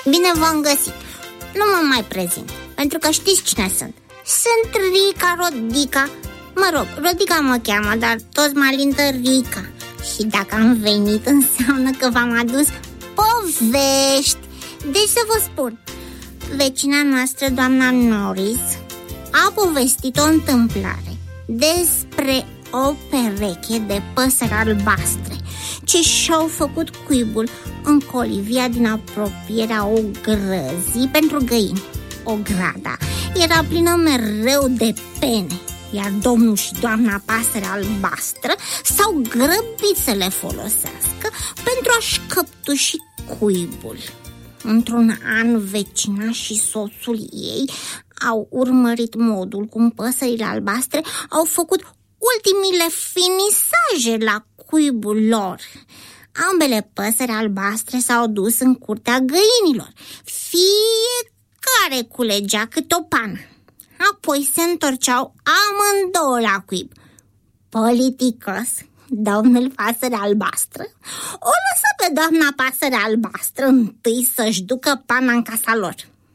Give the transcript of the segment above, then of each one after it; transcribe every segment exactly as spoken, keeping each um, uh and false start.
Bine v-am găsit. Nu mă mai prezint, pentru că știți cine sunt. Sunt Rica Rodica. Mă rog, Rodica mă cheamă, dar toți mă alintă Rica. Și dacă am venit, înseamnă că v-am adus povești. Deci să vă spun, vecina noastră, doamna Norris, a povestit o întâmplare despre o pereche de păsări albastre ce și-au făcut cuibul în colivia din apropierea ogrăzii pentru găini. Ograda era plină mereu de pene, iar domnul și doamna pasăre albastră s-au grăbit să le folosească pentru a-și căptuși cuibul. Într-un an, vecina și soțul ei au urmărit modul cum păsările albastre au făcut ultimile finisaje la cuibul lor. Ambele păsări albastre s-au dus în curtea găinilor. Fiecare culegea câte o pană. Apoi se întorceau amândouă la cuib. Politicos, domnul pasăre albastră o lăsă pe doamna pasăre albastră întâi să-și ducă pana în casa lor.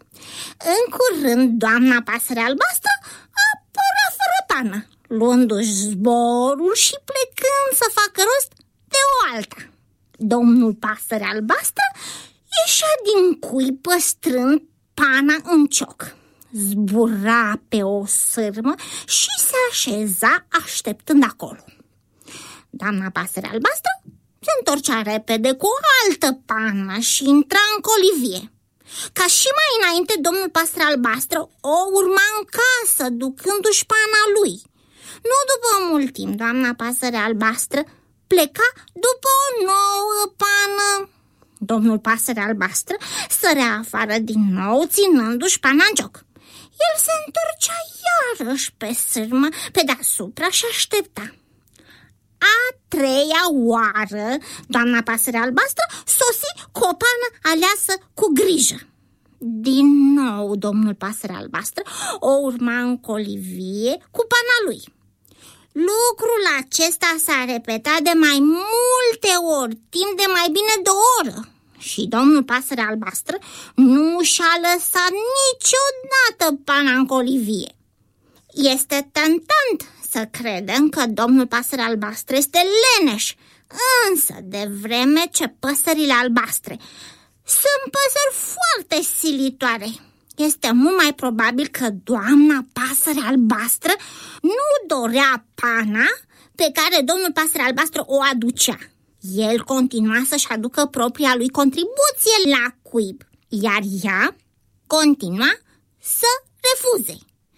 În curând, doamna pasăre albastră apărea fără pană, luându-și zborul și plecând să facă rost de o alta. Domnul pasăre albastră ieșea din cuib păstrând pana în cioc. Zbura pe o sârmă și se așeza așteptând acolo. Doamna pasăre albastră se întorcea repede cu o altă pană și intra în colivie. Ca și mai înainte, domnul pasăre albastră o urma în casă, ducându-și pana lui. Nu după mult timp, doamna pasăre albastră pleca după o nouă pană. Domnul pasăre albastră sărea afară din nou, ținându-și pana în cioc. El se întorcea iarăși pe sârmă, pe deasupra, și aștepta. A treia oară, doamna pasăre albastră sosi cu o pană aleasă cu grijă. Din nou, domnul pasăre albastră o urma în colivie cu pana lui. Lucrul acesta s-a repetat de mai multe ori, timp de mai bine de o oră. Și domnul pasăre albastră nu și-a lăsat niciodată pana în colivie. Este tentant să credem că domnul pasăre albastră este leneș, însă de vreme ce păsările albastre sunt păsări foarte silitoare, este mult mai probabil că doamna pasăre albastră nu dorea pana pe care domnul pasăre albastră o aducea. El continua să-și aducă propria lui contribuție la cuib, iar ea continua să refuze.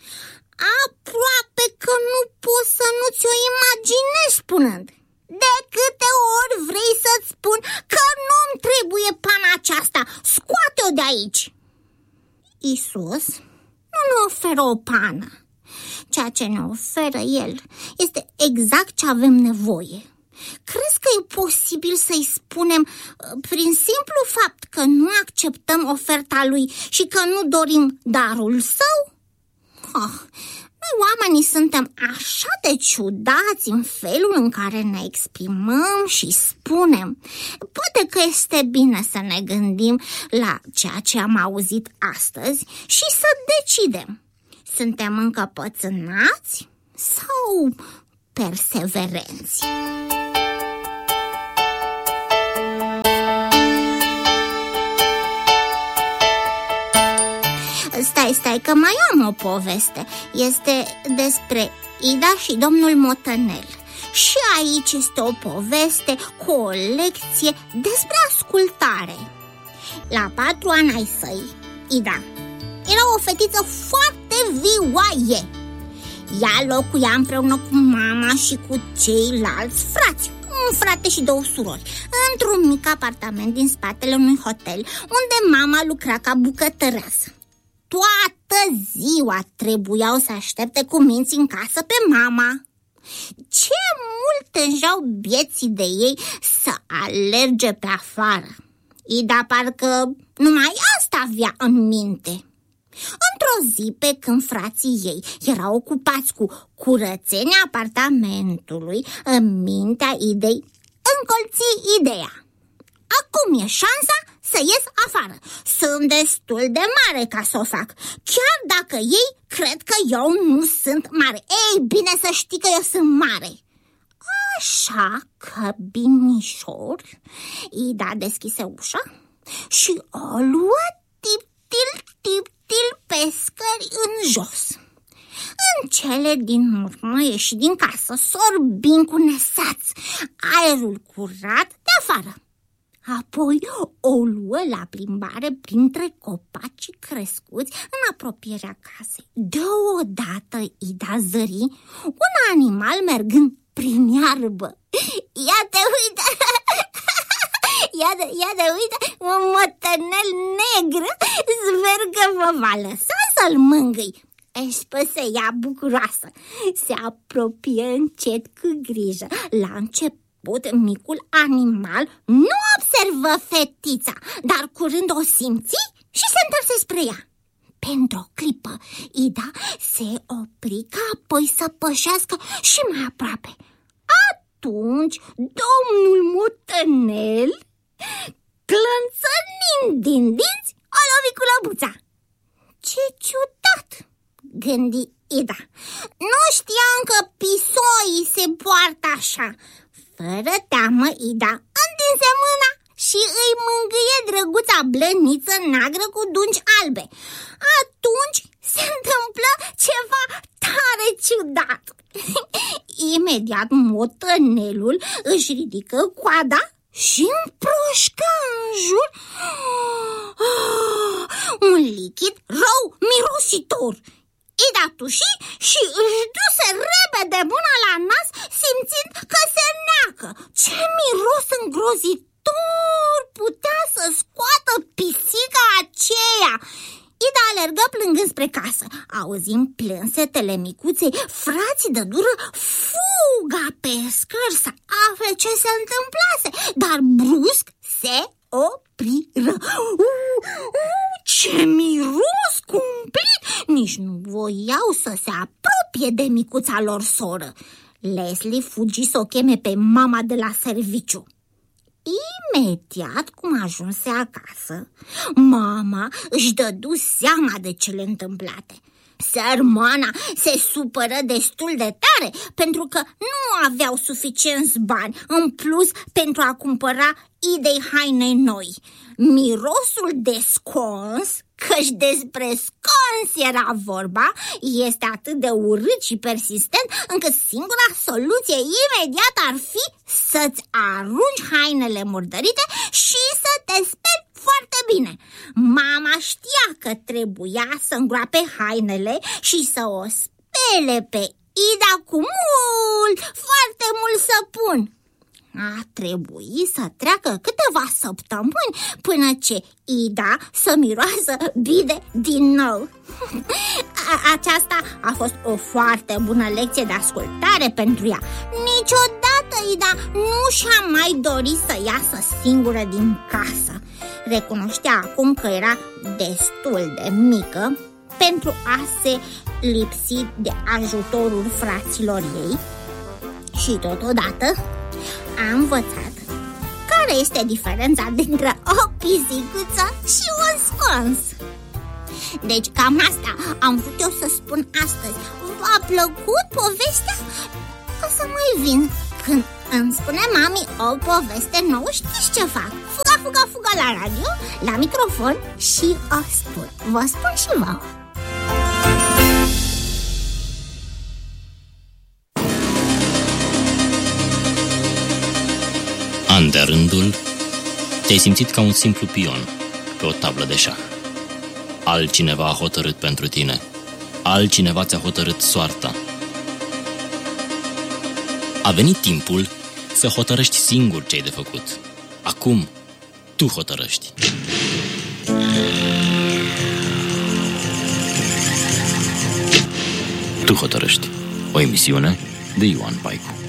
Aproape că nu poți să nu ți-o imaginezi spunând: de câte ori vrei să-ți spun că nu-mi trebuie pana aceasta, scoate-o de aici. Iisus nu ne oferă o pană. Ceea ce ne oferă El este exact ce avem nevoie. Crezi că e posibil să-i spunem prin simplu fapt că nu acceptăm oferta Lui și că nu dorim darul Său? Oh, noi oamenii suntem așa de ciudați în felul în care ne exprimăm și spunem. Poate că este bine să ne gândim la ceea ce am auzit astăzi și să decidem. Suntem încăpățânați sau perseverenți? Stai, stai, că mai am o poveste. Este despre Ida și domnul Motănel. Și aici este o poveste cu o lecție despre ascultare. La patru ani ai săi, Ida era o fetiță foarte vioaie. Ea locuia împreună cu mama și cu ceilalți frați, un frate și două surori, într-un mic apartament din spatele unui hotel, unde mama lucra ca bucătăreasă. Toată ziua trebuiau să aștepte cu minți în casă pe mama. Ce mult tânjeau bieții de ei să alerge pe afară. Ida parcă numai asta avea în minte. Într-o zi, pe când frații ei erau ocupați cu curățenia apartamentului, în mintea Idei încolți ideea. Acum e șansa să ies afară. Sunt destul de mare ca să o fac, chiar dacă ei cred că eu nu sunt mare. Ei, bine să știi că eu sunt mare. Așa că binișor, Ida deschise ușa și o luă tip-til, tip-til pe scări în jos. În cele din urmă ieși din casă, sorbind cu nesaț aerul curat de afară. Apoi o luă la plimbare printre copacii crescuți în apropierea casei. Deodată Ida zări un animal mergând prin iarbă. Iată, uite! Iată, iată, uite, un mătănel negru zvergă, vă va lăsa să-l mângâi. Își spuse ea bucuroasă. Se apropie încet cu grijă. La început, micul animal nu observă fetița, dar curând o simți și se întoarse spre ea. Pentru o clipă, Ida se opri ca apoi să pășească și mai aproape. Atunci, domnul mătănel, clănțănind din dinți, o lovi cu lăbuța. Ce ciudat, gândi Ida. Nu știam că pisoii se poartă așa. Fără teamă, Ida întinse mâna și îi mângâie drăguța blăniță neagră cu dungi albe. Atunci se întâmplă ceva tare ciudat. Imediat motănelul își ridică coada și împroșcă în jur un lichid rău mirositor. Ida tuși și își duse repede mâna la nas, simțind că se neacă. Ce miros îngrozitor putea să scoată pisica aceea! Ida alergă plângând spre casă. Auzind plânsetele micuței, frații dădură fuga pe scări să afle ce se întâmplase, dar brusc se opriră. Uh, uh, ce miros cumplit! Nici nu voiau să se apropie de micuța lor soră. Leslie fugi să o cheme pe mama de la serviciu. Imediat cum ajunse acasă, mama își dădu seama de cele întâmplate. Sărmana se supără destul de tare pentru că nu aveau suficienți bani în plus pentru a cumpăra Idei haine noi. Mirosul de scons, căci despre scons era vorba, este atât de urât și persistent încât singura soluție imediat ar fi să-ți arunci hainele murdărite și să te speli foarte bine. Mama știa că trebuia să îngroape hainele și să o spele pe Ida cu mult, foarte mult săpun. A trebuit să treacă câteva săptămâni până ce Ida să miroasă bine din nou. Aceasta a fost o foarte bună lecție de ascultare pentru ea. Niciodată Ida nu și-a mai dorit să iasă singură din casă. Recunoștea acum că era destul de mică pentru a se lipsi de ajutorul fraților ei și totodată a învățat care este diferența dintre o pisicuță și un scons. Deci cam asta am vrut eu să spun astăzi. V-a plăcut povestea? O să mai vin când îmi spune mami o poveste nouă. Știți ce fac? Fuga, fuga, fuga la radio, la microfon și o spun. Vă spun și vouă. An de rândul, te-ai simțit ca un simplu pion pe o tablă de șah. Altcineva a hotărât pentru tine. Altcineva ți-a hotărât soarta. A venit timpul să hotărăști singur ce ai de făcut. Acum, tu hotărăști. Tu hotărăști. O emisiune de Ioan Paicu.